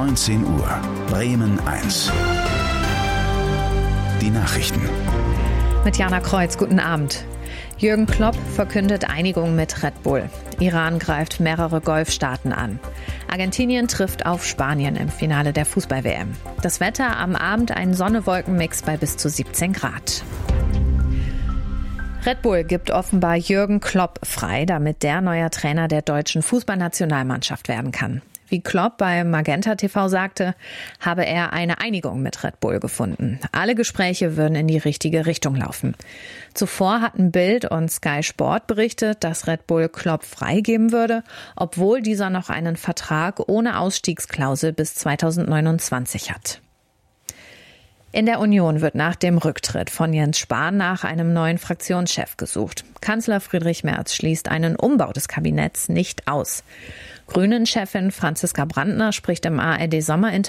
19 Uhr, Bremen 1. Die Nachrichten. Mit Jana Kreuz, guten Abend. Jürgen Klopp verkündet Einigung mit Red Bull. Iran greift mehrere Golfstaaten an. Argentinien trifft auf Spanien im Finale der Fußball-WM. Das Wetter am Abend ein Sonne-Wolken-Mix bei bis zu 17 Grad. Red Bull gibt offenbar Jürgen Klopp frei, damit der neuer Trainer der deutschen Fußballnationalmannschaft werden kann. Wie Klopp bei Magenta TV sagte, habe er eine Einigung mit Red Bull gefunden. Alle Gespräche würden in die richtige Richtung laufen. Zuvor hatten Bild und Sky Sport berichtet, dass Red Bull Klopp freigeben würde, obwohl dieser noch einen Vertrag ohne Ausstiegsklausel bis 2029 hat. In der Union wird nach dem Rücktritt von Jens Spahn nach einem neuen Fraktionschef gesucht. Kanzler Friedrich Merz schließt einen Umbau des Kabinetts nicht aus. Grünen-Chefin Franziska Brandner spricht im ARD-Sommerinterview